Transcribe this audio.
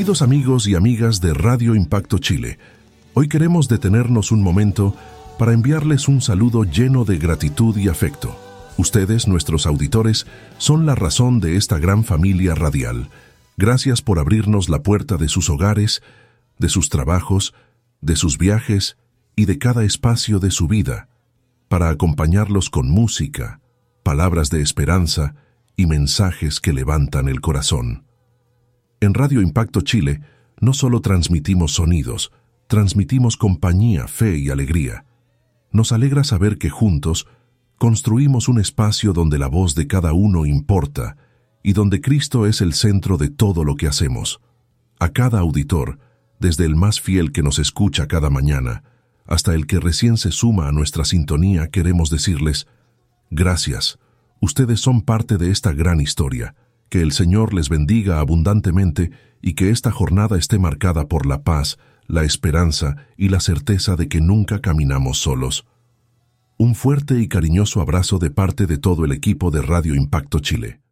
Queridos amigos y amigas de Radio Impacto Chile, hoy queremos detenernos un momento para enviarles un saludo lleno de gratitud y afecto. Ustedes, nuestros auditores, son la razón de esta gran familia radial. Gracias por abrirnos la puerta de sus hogares, de sus trabajos, de sus viajes y de cada espacio de su vida, para acompañarlos con música, palabras de esperanza y mensajes que levantan el corazón. En Radio Impacto Chile no solo transmitimos sonidos, transmitimos compañía, fe y alegría. Nos alegra saber que juntos construimos un espacio donde la voz de cada uno importa y donde Cristo es el centro de todo lo que hacemos. A cada auditor, desde el más fiel que nos escucha cada mañana, hasta el que recién se suma a nuestra sintonía, queremos decirles: gracias, ustedes son parte de esta gran historia. Que el Señor les bendiga abundantemente y que esta jornada esté marcada por la paz, la esperanza y la certeza de que nunca caminamos solos. Un fuerte y cariñoso abrazo de parte de todo el equipo de Radio Impacto Chile.